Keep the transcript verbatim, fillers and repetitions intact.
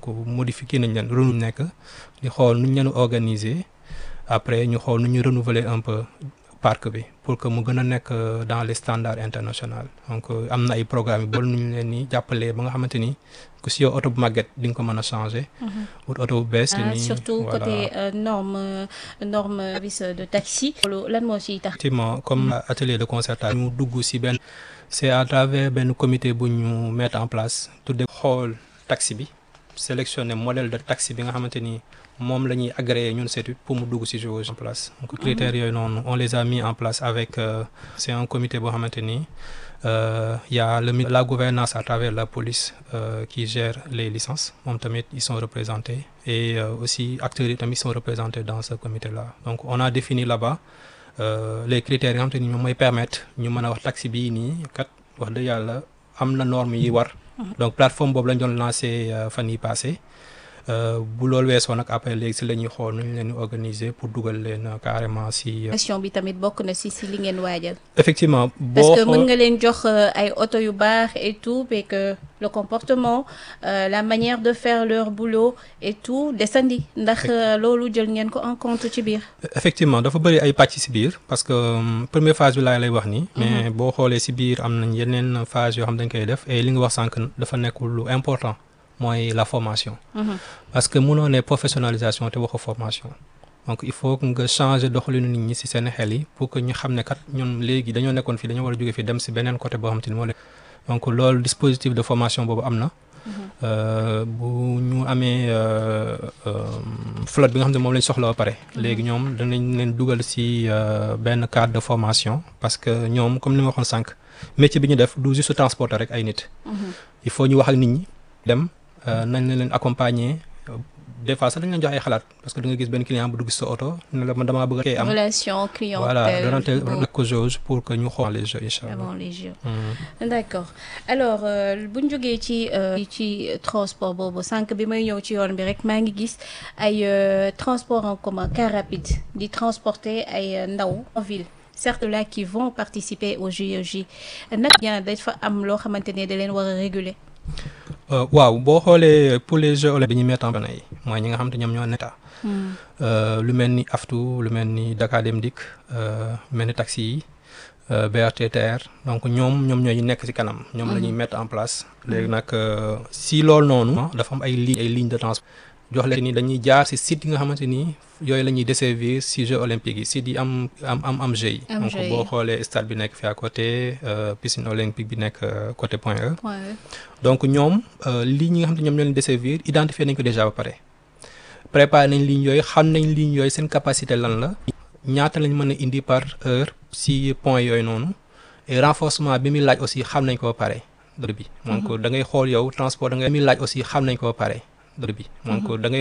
donc modifier nañ leen renu nekk di xool nu ñu leen organiser après ñu xool nu ñu renouveler un peu parc bi pour que mu gën a nekk dans les standards internationaux donc am na ay programmes yu bëri nu ñu leen ni jàppalee ba nga xamante ni ku si yow oto bu màgget di nga ko mën a changer. wut oto bu bees. ah surtout voilà. Côté euh, norme norme service de taxi. loolu lan moo siy tax. effectivement comme mm. atelier de concertation. ñu dugg si benn c'est à travers benn comité bu ñu mettre en place tuddee xool taxi bi sélectionner modèle de taxi bi nga xamante ni. moom la ñuy agréé ñun CETUD pour mu dugg ci géologie en place donc critères yooyu noonu on les a mis en place avec euh, c'est un comité boo xamante ni euh, y a le la gouvernance à travers la police euh, qui gère les licences moom tamit ils sont représentés et euh, aussi acteurs yi tamit sont représentés dans ce comité là donc on a défini là-bas euh, les critères yi nga xamante ni ñoom mooy permettre ñu mën a wax taxi bii nii kat wax dëgg yàlla am na normes yi war donc plateforme boobu lañ doon lancé euh, fan yi passé bu loolu weesoo nag après léegi si la ñuy xool nu ñu leen di organiser pour dugal leen carrément si. question bi tamit bokk na si si li ngeen waajal. effectivement boo parce que mën nga leen jox ay oto yu baax et tout mais que le comportement euh, la manière de faire leur boulot et tout desandi ndax loolu jël ngeen ko en compte ci biir. effectivement dafa bëri ay pàcc si biir parce que um, première phase bi laa lay wax nii. mais boo xoolee si biir am nañ yeneen phase yoo xam dañ koy def et li nga wax sànq dafa nekk lu important. mooy la formation. Mm-hmm. parce que mënoo ne professionnalisation te waxu formation donc il faut que nga changer doxalinu nit ñi ci seen xel yi pour que ñu xam ne kat ñoom léegi dañoo nekkoon fii dañoo war a jóge fii dem ci beneen côté boo xam te ni moo leen donc loolu dispositif de formation boobu am na. bu ñu amee flotte bi nga xam ne moom lañ soxla ba pare. léegi ñoom danañ leen dugal ci benn cadre de formation parce que ñoom comme ni ma waxoon sànq métier bi ñu def du juste transporter rek ay nit. il faut ñu wax ak nit ñi dem. nañ la leen accompagner des fois sax dañ leen jox ay xalaat parce que da nga gis benn client bu dugg sa oto ne la man damaa bëgg a am relation clientèle voilà donante ko jauge pour que ñu xool les jeux incha allah avant les jeux mmh. d'accord alors bu ñu jógee ci ci transport boobu sànq bi may ñëw ci yoon bi rek maa ngi gis ay transport en commun car rapide di transporter ay ndaw en ville certes là qui vont participer au J O J nag bien dafa am loo xamante ne da leen war a réguler. Uh, waaw boo xoolee pour les jeux olympiques bi ñu mettre en place yi mooy ñi nga xam te ñoom ñoo neta lu mel ni AFTU lu mel ni Dakar Dem Dikk lu mel ni taxi yi uh, B R T T R donc ñoom ñoom ñooy nekk ci kanam ñoom la ñuy mettre en place léegi nag uh, si loolu noonu dafa am ay lignes ay lignes de transport jox leen ni dañuy jaar ci site yi nga xamante ni yooyu la ñuy desservir ci Jeux olympiques yi site yi am am am am Jeux yi donc boo xoolee stade bi nekk fi à côté euh, piscine olympique bi nekk euh, côté Point E ouais. donc ñoom lignes yi nga xam ne ñoom ñoo leen desservir identifier nañ ko déjà ba pare préparer nañ lignes yooyu xam nañ lignes yooyu seen capacité lan la ñaata lañ mën a indi par heure ci point yooyu noonu et renforcement bi muy laaj aussi xam nañ ko ba pare bi donc da ngay xool yow transport da ngay mi laaj aussi xam nañ ko ba pare bi donc da ngay